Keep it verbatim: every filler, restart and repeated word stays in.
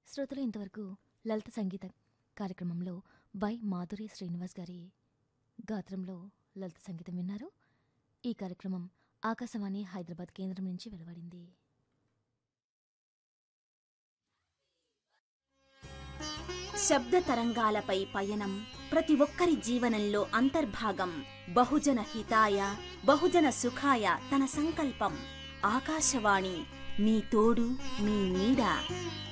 శ్రోతలు ఇంతవరకు లలిత సంగీత కార్యక్రమంలో బై మాధురి శ్రీనివాస్ గారి గాత్రంలో లలిత సంగీతం విన్నారు. ఈ కార్యక్రమం ఆకాశవాణి హైదరాబాద్ కేంద్రం నుంచి వెలువడింది. శబ్ద తరంగాలపై పయనం ప్రతి ఒక్కరి జీవనంలో అంతర్భాగం. బహుజన హితాయ బహుజన సుఖాయ తన సంకల్పం. ఆకాశవాణి మీ తోడు మీ నీడ.